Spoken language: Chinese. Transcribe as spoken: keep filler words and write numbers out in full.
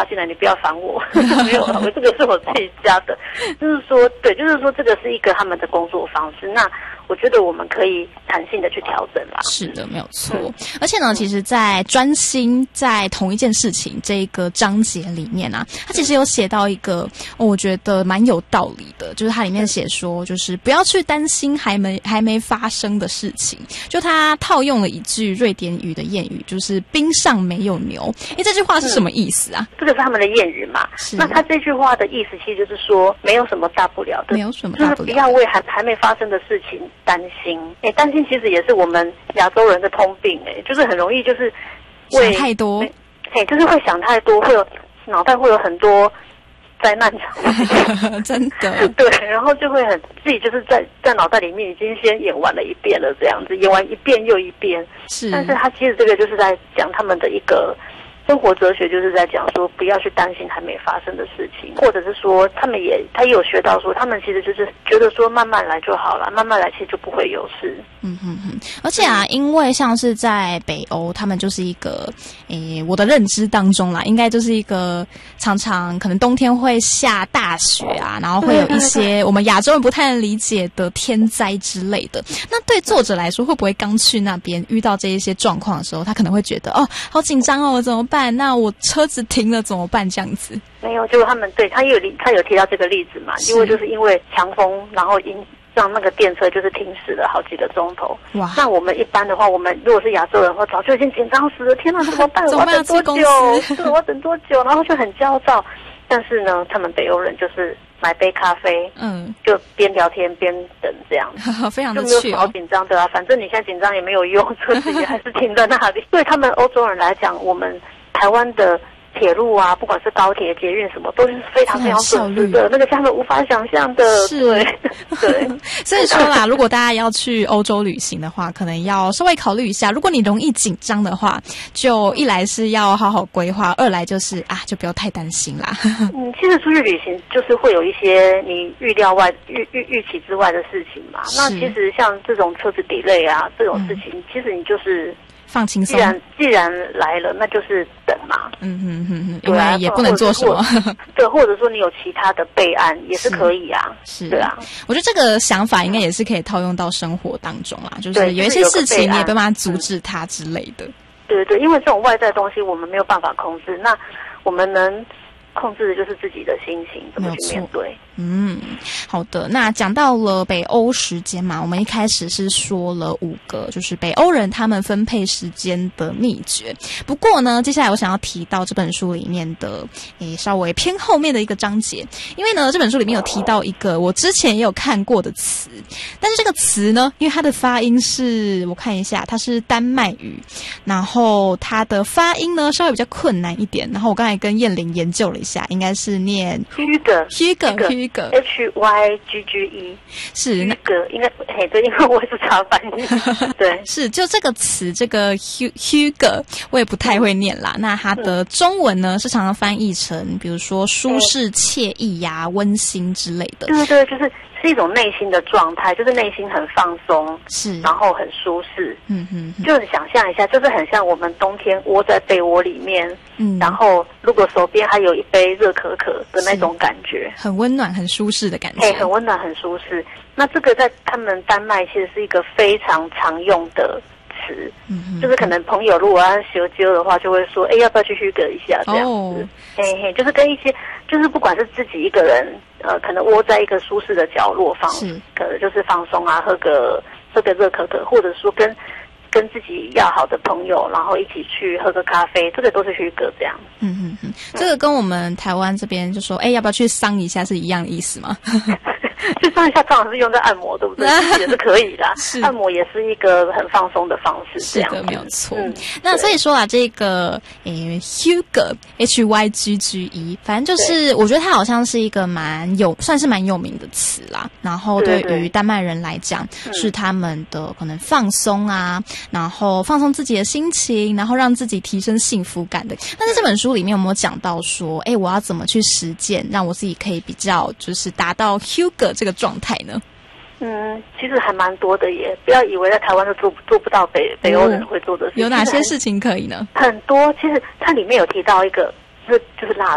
进来，你不要烦我。没有了，我这个是我自己加的。就是说，对，就是说这个是一个他们的工作方式。那我觉得我们可以弹性的去调整啦。 是的，没有错。嗯、而且呢，其实，在专心在同一件事情这个章节里面啊，它其实有写到一个、哦、我觉得蛮有道理的，就是它里面写说，就是不要去担心还没还没发生的事情。就它套用了一句瑞典语的谚语，就是冰上没有牛。诶，这句话是什么意思啊？ 嗯、这个是他们的谚语嘛。那他这句话的意思其实就是说，没有什么大不了的， 没有什么大不了的， 就是不要为还还没发生的事情担心。哎，担心其实也是我们亚洲人的通病，哎，就是很容易就是为想太多， 哎，就是会想太多，会有脑袋会有很多灾难场真的对，然后就会很自己就是在在脑袋里面已经先演完了一遍了，这样子演完一遍又一遍。 是， 但是他其实这个就是在讲他们的一个生活哲学，就是在讲说不要去担心还没发生的事情，或者是说他们也他也有学到说他们其实就是觉得说慢慢来就好了，慢慢来其实就不会有事。 嗯哼哼，而且啊，因为像是在北欧，他们就是一个诶，我的认知当中啦，应该就是一个常常可能冬天会下大雪啊，然后会有一些我们亚洲人不太能理解的天灾之类的。那对作者来说，会不会刚去那边遇到这一些状况的时候，他可能会觉得哦，好紧张哦，怎么办？那我车子停了怎么办？这样子没有，就是他们对他有他有提到这个例子嘛，因为就是因为强风，然后因让那个电车就是停驶了好几个钟头。哇！那我们一般的话，我们如果是亚洲人的话，早就已经紧张死了，天哪，怎么办？我要等多久？是我要等多久？然后就很焦躁。但是呢，他们北欧人就是买杯咖啡，嗯，就边聊天边等这样， 非常的就没有什么好紧张的啊。反正你现在紧张也没有用，车子也还是停在那里。对他们欧洲人来讲，我们台湾的铁路啊，不管是高铁、捷运什么，都是非常非常准时的，那个是他们无法想象的。 是， 对，对。 所以说啦，如果大家要去欧洲旅行的话，可能要稍微考虑一下。如果你容易紧张的话，就一来是要好好规划，二来就是啊，就不要太担心啦。 嗯，其实出去旅行就是会有一些你预料外、预预预期之外的事情嘛。那其实像这种车子 delay 啊这种事情，嗯、其实你就是放轻松。 既然既然来了，那就是等嘛。 嗯哼哼哼，因为也不能做什么。 对，或者说你有其他的备案也是可以啊。 是， 对啊。 我觉得这个想法应该也是可以套用到生活当中啦，就是有一些事情你也没办法阻止它之类的。 对对，因为这种外在的东西我们没有办法控制，那我们能控制的就是自己的心情，怎么去面对。 嗯，好的。那讲到了北欧时间嘛，我们一开始是说了五个，就是北欧人他们分配时间的秘诀。不过呢，接下来我想要提到这本书里面的诶稍微偏后面的一个章节，因为呢这本书里面有提到一个我之前也有看过的词，但是这个词呢，因为它的发音是我看一下，它是丹麦语，然后它的发音呢稍微比较困难一点。然后我刚才跟燕玲研究了一下，应该是念 Hygge，Hygge。 H Y G G E 是那个应该嘿对，因为我是查翻译对是就这个词这个 Hygge 我也不太会念啦。那它的中文呢是常常翻译成比如说舒适、惬意呀、啊、温馨之类的。 对对，就是是一种内心的状态，就是内心很放松， 是然后很舒适。 嗯哼哼， 就是想象一下，就是很像我们冬天窝在被窝里面，嗯，然后如果手边还有一杯热可可的那种感觉， 很温暖、很舒适的感觉。 很温暖、很舒适。那这个在他们丹麦其实是一个非常常用的词，嗯，就是可能朋友如果要修纠的话，就会说，哎，要不要去虚格一下这样子？嘿嘿，就是跟一些，就是不管是自己一个人，呃，可能窝在一个舒适的角落放，可能就是放松啊，喝个喝个热可可，或者说跟跟自己要好的朋友，然后一起去喝个咖啡，这个都是虚格这样。嗯嗯嗯，这个跟我们台湾这边就说，哎，要不要去桑一下是一样的意思吗？ 去上一下，正好是用在按摩，对不对？也是可以的。按摩也是一个很放松的方式，这样是的，没有错。嗯、那所以说啊，这个诶 Hygge H Y G G E， 反正就是我觉得它好像是一个蛮有，算是蛮有名的词啦。然后对于丹麦人来讲，是他们的可能放松啊，然后放松自己的心情，然后让自己提升幸福感的。但是这本书里面有没有讲到说，哎，我要怎么去实践，让我自己可以比较就是达到 Hygge这个状态呢？ 嗯，其实还蛮多的耶，不要以为在台湾就做做不到北北欧人会做的事情。 有哪些事情可以呢？ 很多，其实它里面有提到一个，就是就是蜡